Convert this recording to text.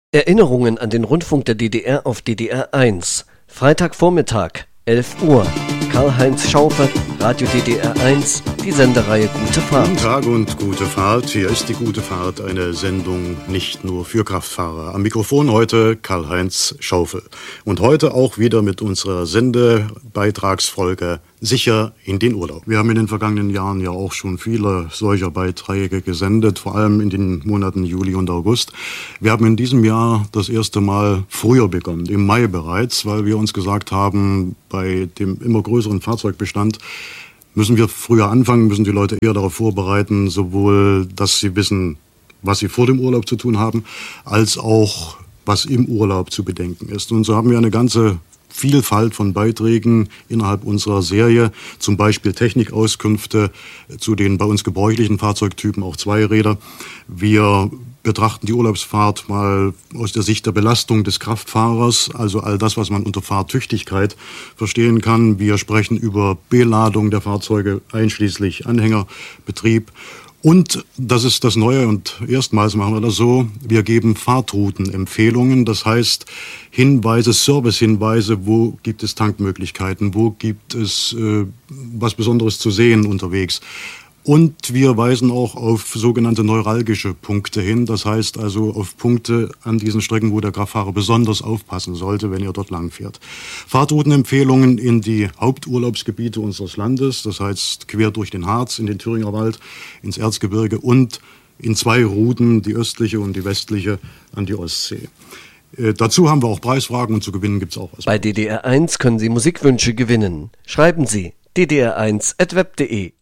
Erinnerungen an den Rundfunk der DDR auf DDR 1. Freitagvormittag, 11 Uhr. Karl-Heinz Schaufe, Radio DDR 1, die Sendereihe Gute Fahrt. Guten Tag und gute Fahrt. Hier ist die Gute Fahrt, eine Sendung nicht nur für Kraftfahrer. Am Mikrofon heute Karl-Heinz Schaufe. Und heute auch wieder mit unserer Sendebeitragsfolge Sicher in den Urlaub. Wir haben in den vergangenen Jahren ja auch schon viele solcher Beiträge gesendet, vor allem in den Monaten Juli und August. Wir haben in diesem Jahr das erste Mal früher begonnen, im Mai bereits, weil wir uns gesagt haben, bei dem immer größeren Fahrzeugbestand müssen wir früher anfangen, müssen die Leute eher darauf vorbereiten, sowohl, dass sie wissen, was sie vor dem Urlaub zu tun haben, als auch, was im Urlaub zu bedenken ist. Und so haben wir eine ganze Vielfalt von Beiträgen innerhalb unserer Serie, zum Beispiel Technikauskünfte zu den bei uns gebräuchlichen Fahrzeugtypen, auch Zweiräder. Wir betrachten die Urlaubsfahrt mal aus der Sicht der Belastung des Kraftfahrers, also all das, was man unter Fahrtüchtigkeit verstehen kann. Wir sprechen über Beladung der Fahrzeuge, einschließlich Anhängerbetrieb. Und das ist das Neue und erstmals machen wir das so, wir geben Fahrtroutenempfehlungen, das heißt Hinweise, Servicehinweise, wo gibt es Tankmöglichkeiten, wo gibt es was Besonderes zu sehen unterwegs. Und wir weisen auch auf sogenannte neuralgische Punkte hin, das heißt also auf Punkte an diesen Strecken, wo der Kraftfahrer besonders aufpassen sollte, wenn er dort lang fährt. Fahrtroutenempfehlungen in die Haupturlaubsgebiete unseres Landes, das heißt quer durch den Harz, in den Thüringer Wald, ins Erzgebirge und in 2 Routen, die östliche und die westliche, an die Ostsee. Dazu haben wir auch Preisfragen und zu gewinnen gibt es auch was. Bei DDR 1 können Sie Musikwünsche gewinnen. Schreiben Sie ddr1@web.de.